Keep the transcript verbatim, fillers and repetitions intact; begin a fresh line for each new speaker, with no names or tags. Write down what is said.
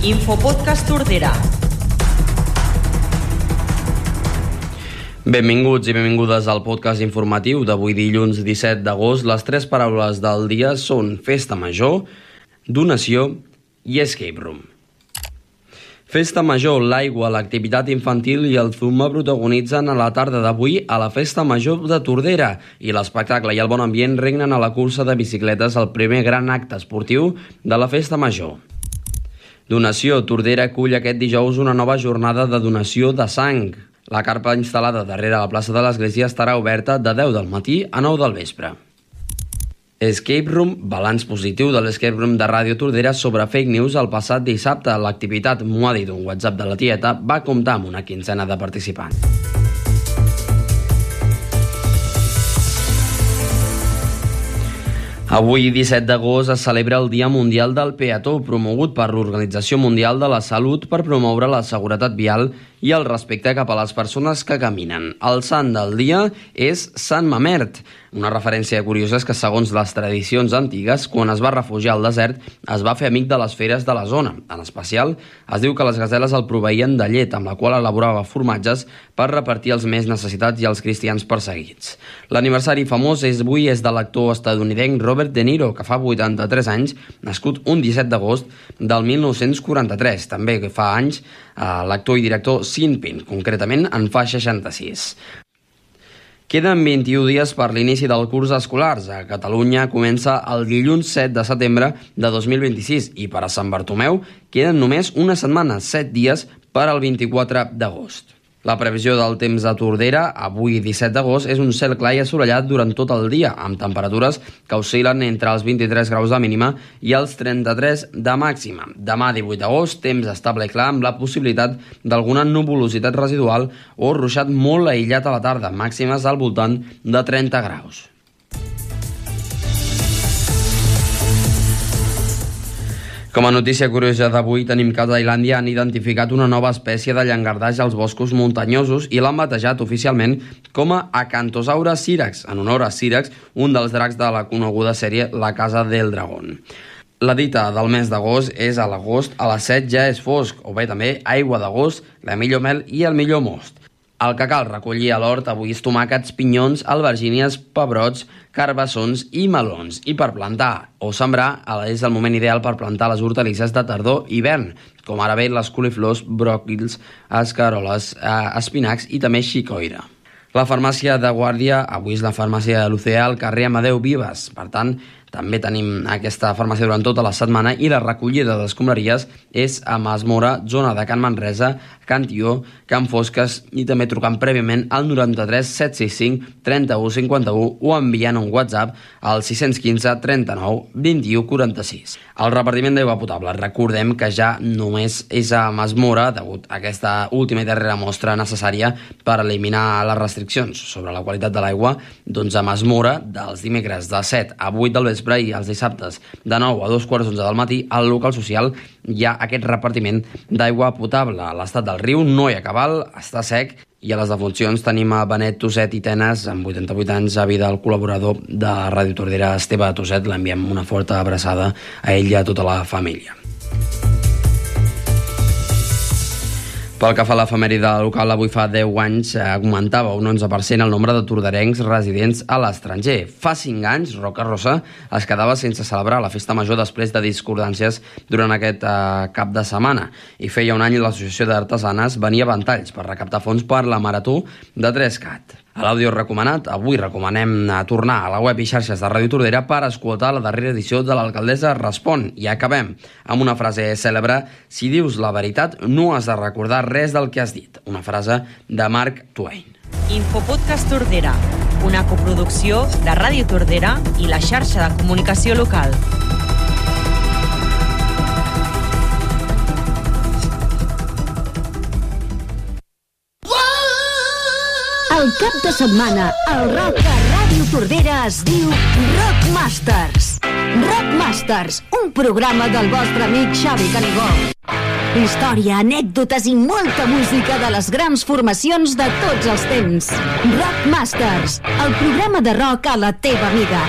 Infopodcast Tordera.
Benvinguts i benvingudes al podcast informatiu d'avui dilluns disset d'agost. Les tres paraules del dia són festa major, donació i escape room. Festa major, l'aigua, l'activitat infantil i el zumba protagonitzen a la tarda d'avui a la festa major de Tordera i l'espectacle i el bon ambient regnen a la cursa de bicicletes, el primer gran acte esportiu de la festa major. Donació, Tordera acull aquest dijous una nova jornada de donació de sang. La carpa instal·lada darrere la plaça de l'església estarà oberta de deu del matí a nou del vespre. Escape Room, balanç positiu de l'Escape Room de Ràdio Tordera sobre fake news el passat dissabte. L'activitat, m'ho ha dit un WhatsApp de la tieta, va comptar amb una quinzena de participants. Avui, disset d'agost, es celebra el Dia Mundial del Peató, promogut per l'Organització Mundial de la Salut per promoure la seguretat vial i el respecte cap a les persones que caminen. El sant del dia és Sant Mamert, una referència curiosa és que, segons les tradicions antigues, quan es va refugiar al desert, es va fer amic de les feres de la zona. En especial, es diu que les gaseles el proveïen de llet, amb la qual elaborava formatges per repartir als més necessitats i als cristians perseguits. L'aniversari famós és avui és de l'actor estatunidenc Robert De Niro, que fa vuitanta-tres anys, nascut un disset d'agost del mil nou-cents quaranta-tres. També fa anys l'actor i director Sean Penn, concretament en fa seixanta-sis. Queden vint-i-un dies per l'inici del curs escolars. A Catalunya comença el dilluns set de setembre de dos mil vint-i-sis i per a Sant Bartomeu queden només una setmana, set dies per al vint-i-quatre d'agost. La previsió del temps a Tordera, avui disset d'agost, és un cel clar i assolellat durant tot el dia, amb temperatures que oscil·len entre els vint-i-tres graus de mínima i els trenta-tres de màxima. Demà, divuit d'agost, temps estable i clar amb la possibilitat d'alguna nuvolositat residual o ruixat molt aïllat a la tarda, màximes al voltant de trenta graus. Com a notícia curiosa d'avui tenim que a Tailàndia han identificat una nova espècie de llangardaix als boscos muntanyosos i l'han batejat oficialment com a Acanthosaurus syrax, en honor a Syrax, un dels dracs de la coneguda sèrie La Casa del Dragón. La dita del mes d'agost és a l'agost a les set ja és fosc, o bé també aigua d'agost, la millor mel i el millor most. El que cal recollir a l'hort avui és tomàquets, pinyons, albergínies, pebrots, carbassons i melons. I per plantar o sembrar és el moment ideal per plantar les hortalisses de tardor i hivern, com ara bé les coliflors, bròquils, escaroles, espinacs i també xicoira. La farmàcia de Guàrdia, avui és la farmàcia de l'Oceà al carrer Amadeu Vives. Per tant, també tenim aquesta farmàcia durant tota la setmana i la recollida d'escombraries és a Masmora, zona de Can Manresa, Can Tió, Can Fosques i també trucant prèviament al noranta-tres set sis cinc trenta-u cinquanta-u o enviant un WhatsApp al sis cents quinze trenta-nou vint-i-u quaranta-sis. El repartiment d'aigua potable, recordem que ja només és a Masmora degut a aquesta última i darrera mostra necessària per eliminar les restriccions sobre la qualitat de l'aigua, doncs a Masmora dels dimecres de set a vuit del vespre i els dissabtes de nou a dos quarts d'onze del matí al local social hi ha aquest repartiment d'aigua potable. A l'estat del riu no hi ha cabal, està sec, i a les defuncions tenim a Benet Tosset i Tenes, amb vuitanta-vuit anys, avi del col·laborador de Ràdio Tordera, Esteve Tosset. L'enviem una forta abraçada a ell i a tota la família. Pel que fa a l'efemèride local, avui fa deu anys augmentava un onze per cent el nombre de torderencs residents a l'estranger. Fa cinc anys, Roca Rossa es quedava sense celebrar la festa major després de discordàncies durant aquest eh, cap de setmana. I feia un any l'Associació d'Artesanes venia a Ventalls per recaptar fons per la Marató de Trescat. A l'àudio recomanat, avui recomanem a tornar a la web i xarxes de Ràdio Tordera per escoltar la darrera edició de l'Alcaldessa Respon. I acabem amb una frase cèlebre: si dius la veritat, no has de recordar res del que has dit. Una frase de Mark Twain.
Infopodcast Tordera, una coproducció de Ràdio Tordera i la xarxa de comunicació local.
El cap de setmana, el rock a Ràdio Tordera es diu Rock Masters. Rock Masters, un programa del vostre amic Xavi Canigó. Història, anècdotes i molta música de les grans formacions de tots els temps. Rock Masters, el programa de rock a la teva mida.